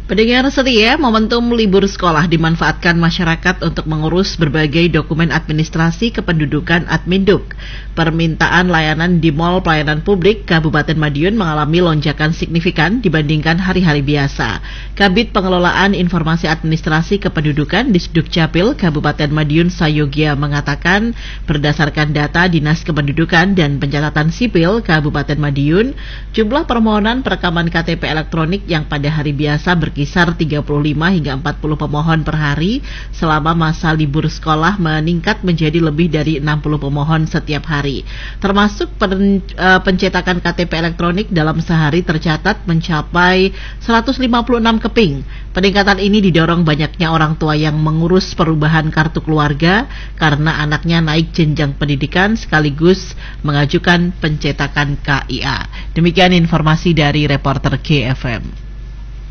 Pendengar setia, momentum libur sekolah dimanfaatkan masyarakat untuk mengurus berbagai dokumen administrasi kependudukan Adminduk. Permintaan layanan di Mall Pelayanan Publik Kabupaten Madiun mengalami lonjakan signifikan dibandingkan hari-hari biasa. Kabid Pengelolaan Informasi Administrasi Kependudukan Disdukcapil Kabupaten Madiun Sayogia mengatakan, berdasarkan data Dinas Kependudukan dan Pencatatan Sipil Kabupaten Madiun, jumlah permohonan perekaman KTP elektronik yang pada hari biasa berkisar 35 hingga 40 pemohon per hari, selama masa libur sekolah meningkat menjadi lebih dari 60 pemohon setiap hari. Termasuk pencetakan KTP elektronik dalam sehari tercatat mencapai 156 keping. Peningkatan ini didorong banyaknya orang tua yang mengurus perubahan kartu keluarga karena anaknya naik jenjang pendidikan sekaligus mengajukan pencetakan KIA. Demikian informasi dari reporter GFM.